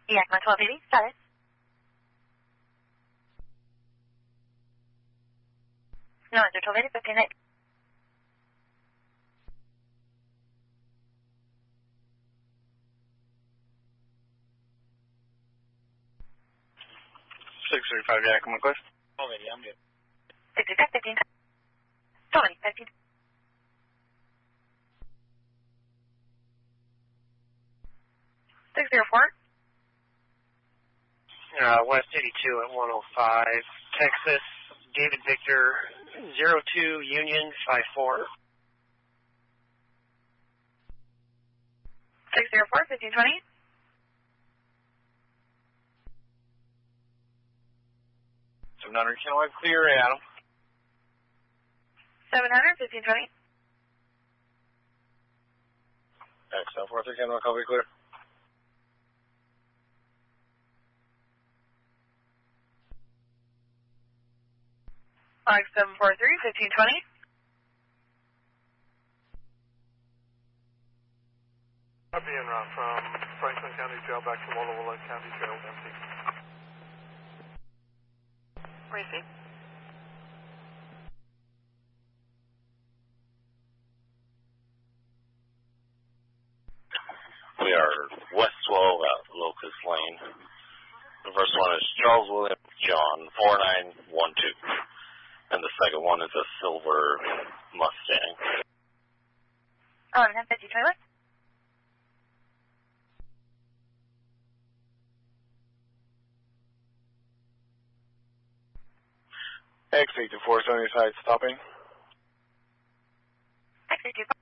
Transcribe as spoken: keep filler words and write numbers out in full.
Yakima twelve eighty, status. No, answer twelve eighty, fifteen eight. six three five Yakima, clear. twelve eighty, I'm good. six three five, fifteen. twelve eighty, fifteen. six zero four. Uh, West eighty-two at one oh five, Texas, David Victor, zero two Union five four. six zero four, fifteen twenty. seven hundred Kennewick, clear, Adam. seven hundred, fifteen twenty. X seven four three Kennewick, I'll be clear. X seven four three, fifteen twenty. I'll be en route from Franklin County Jail back to Walla Walla County Jail, empty. Receive. We are West twelve at Locust Lane. The first one is Charles William John, four nine one two. And the second one is a silver Mustang. eleven fifty, twenty-one. X eight two four, seventy side, stopping. X eight two four.